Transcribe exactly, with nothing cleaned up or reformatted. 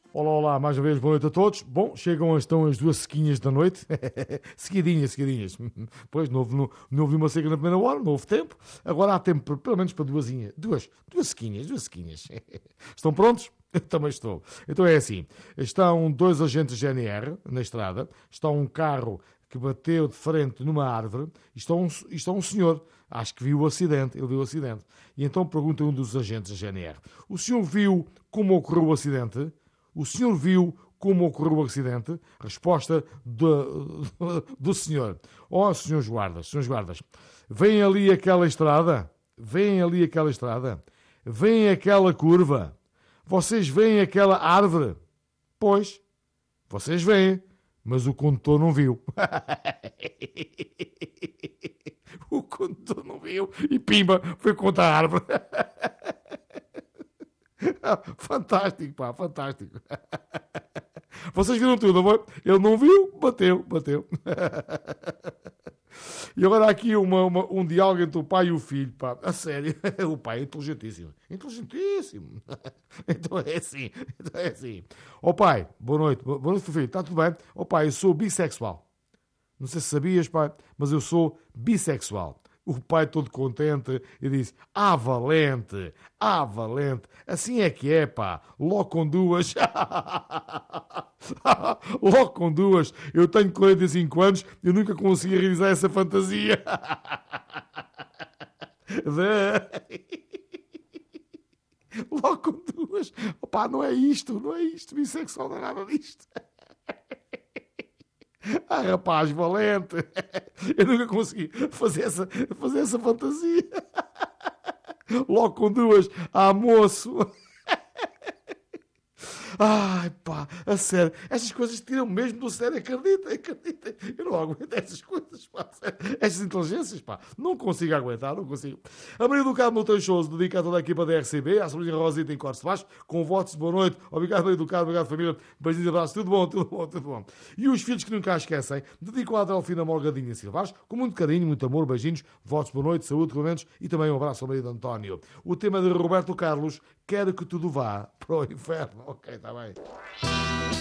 Olá, olá, mais uma vez, boa noite a todos. Bom, chegam estão as duas sequinhas da noite. seguidinhas, seguidinhas. Pois, não houve, não, não houve uma seca na primeira hora, não houve tempo. Agora há tempo, pelo menos para duas, duas, duas sequinhas, duas sequinhas. Estão prontos? Eu também estou. Então é assim, estão dois agentes G N R na estrada, está um carro que bateu de frente numa árvore e está um, e está um senhor, acho que viu o acidente, ele viu o acidente. E então pergunta um dos agentes da G N R, o senhor viu como ocorreu o acidente? O senhor viu como ocorreu o acidente? Resposta do, do senhor. Ó, oh, senhores guardas, senhores guardas, vem ali aquela estrada? Vem ali aquela estrada? Vem aquela curva? Vocês veem aquela árvore? Pois, vocês veem, mas o condutor não viu. O condutor não viu e pimba, foi contra a árvore. Fantástico, pá, fantástico. Vocês viram tudo, não foi? Ele não viu, bateu, bateu. E agora aqui uma, uma, um diálogo entre o pai e o filho, pá. A sério, o pai é inteligentíssimo. Inteligentíssimo. Então é assim, então é assim. Ó pai, boa noite, boa noite, filho, está tudo bem? Ó pai, eu sou bissexual. Não sei se sabias, pai, mas eu sou bissexual. O pai todo contente e disse, ah, valente, ah, valente, assim é que é, pá, logo com duas, logo com duas, eu tenho quarenta e cinco anos, eu nunca consegui realizar essa fantasia. Logo com duas, opá, não é isto, não é isto, bissexual não é nada disto. Ah, rapaz, valente! Eu nunca consegui fazer essa, fazer essa fantasia. Logo com duas, ah, moço! Ai, pá, a sério, estas coisas tiram mesmo do sério, acreditem, acreditem. Eu não aguento estas coisas, pá, estas inteligências, pá, não consigo aguentar, não consigo. A Maria do Carmo Teixoso dedica a toda a equipa da R C B, à Sobrinha Rosita em Cortes de Baixo, com votos de boa noite, obrigado Maria do Carmo, obrigado família, beijinhos e abraços, tudo bom, tudo bom, tudo bom. E os filhos que nunca a esquecem, dedicam a Adelfina Morgadinha Silvares, com muito carinho, muito amor, beijinhos, votos de boa noite, saúde, clementos e também um abraço ao marido António. O tema de Roberto Carlos, quero que tudo vá para o inferno. Ok, está bem.